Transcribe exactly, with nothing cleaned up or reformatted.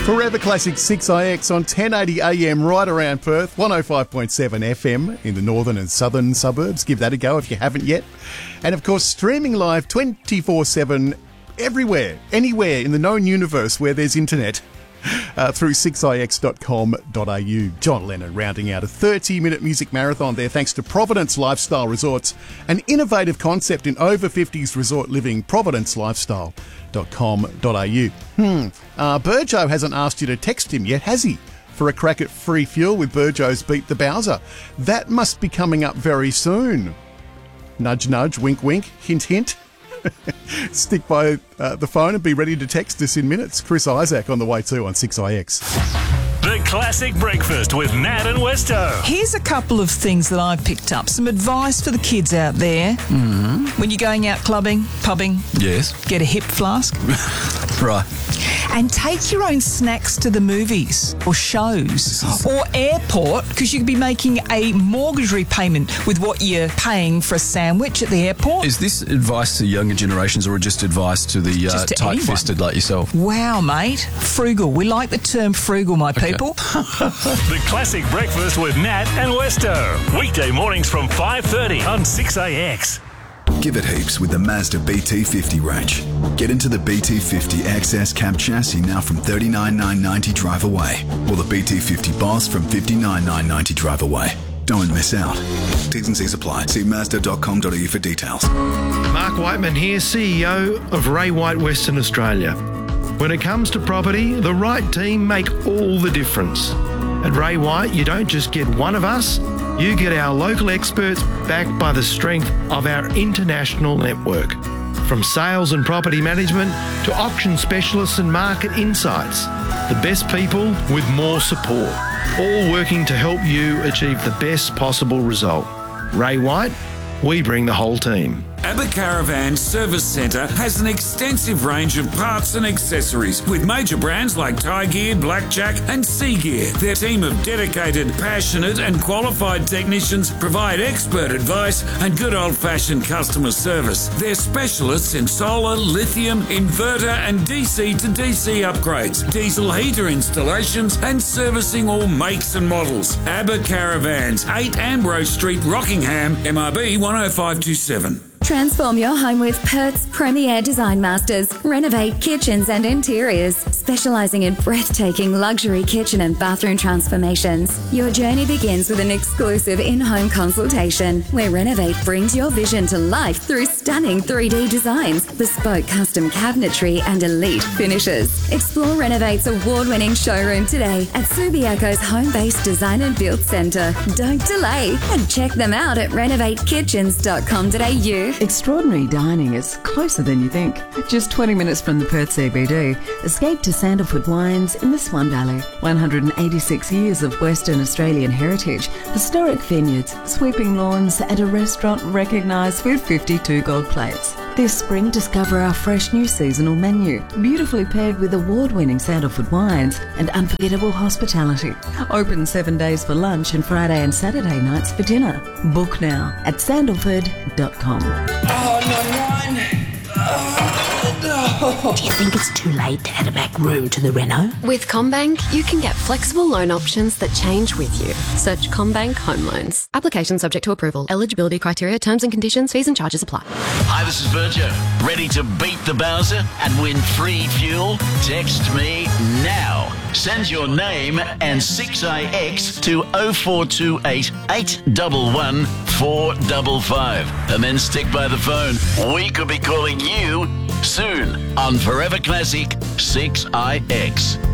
Forever Classic six I X on ten eighty A M right around Perth, one oh five point seven F M in the northern and southern suburbs. Give that a go if you haven't yet. And of course, streaming live twenty-four seven everywhere, anywhere in the known universe where there's internet. Uh, through six I X dot com dot A U. John Lennon rounding out a thirty minute music marathon there thanks to Providence Lifestyle Resorts, an innovative concept in over fifties resort living, providence lifestyle dot com dot A U. Hmm, uh, Burjo hasn't asked you to text him yet, has he? For a crack at free fuel with Burjo's Beat the Bowser. That must be coming up very soon. Nudge, nudge, wink, wink, hint, hint. Stick by uh, the phone and be ready to text us in minutes. Chris Isaac on the way too on six I X. The Classic Breakfast with Nat and Westo. Here's a couple of things that I've picked up. Some advice for the kids out there. Mm-hmm. When you're going out clubbing, pubbing. Yes. Get a hip flask. Right. And take your own snacks to the movies or shows or airport, because you could be making a mortgage repayment with what you're paying for a sandwich at the airport. Is this advice to younger generations or just advice to the uh, to tight-fisted like yourself? Wow, mate. Frugal. We like the term frugal, my Okay. people. The Classic Breakfast with Nat and Westo. Weekday mornings from five thirty on six A X. Give it heaps with the Mazda B T fifty range. Get into the B T fifty X S cab chassis now from thirty-nine thousand nine hundred ninety drive away, or the B T fifty Boss from fifty-nine thousand nine hundred ninety drive away. Don't miss out. T's and C's apply. See mazda dot com dot A U for details. Mark Whiteman here, C E O of Ray White Western Australia. When it comes to property, the right team make all the difference. At Ray White, you don't just get one of us, you get our local experts backed by the strength of our international network. From sales and property management to auction specialists and market insights, the best people with more support, all working to help you achieve the best possible result. Ray White, we bring the whole team. Abba Caravan Service Centre has an extensive range of parts and accessories with major brands like Thai Gear, Blackjack and Sea Gear. Their team of dedicated, passionate and qualified technicians provide expert advice and good old-fashioned customer service. They're specialists in solar, lithium, inverter and D C to D C upgrades, diesel heater installations and servicing all makes and models. Abba Caravans, eight Ambrose Street, Rockingham, M R B one oh five two seven. Transform your home with Perth's premier design masters. Renovate kitchens and interiors, specialising in breathtaking luxury kitchen and bathroom transformations. Your journey begins with an exclusive in-home consultation, where Renovate brings your vision to life through stunning three D designs, bespoke custom cabinetry and elite finishes. Explore Renovate's award-winning showroom today at Subiaco's home-based design and build centre. Don't delay and check them out at renovate kitchens dot com dot A U. Extraordinary dining is closer than you think. Just twenty minutes from the Perth C B D, escape to Sandalwood Wines in the Swan Valley. one hundred eighty-six years of Western Australian heritage, historic vineyards, sweeping lawns and a restaurant recognised with fifty-two gold plates. This spring, discover our fresh new seasonal menu, beautifully paired with award-winning Sandalwood wines and unforgettable hospitality. Open seven days for lunch and Friday and Saturday nights for dinner. Book now at sandalwood dot com. Oh, not mine. Oh, no. Do you think it's too late to add a back room to the reno? With CommBank, you can get flexible loan options that change with you. Search CommBank Home Loans. Application subject to approval. Eligibility criteria, terms and conditions, fees and charges apply. Hi, this is Burjo. Ready to beat the Bowser and win free fuel? Text me now. Send your name and six I X to oh four two eight, eight one one, four five five and then stick by the phone. We could be calling you soon on Forever Classic six I X.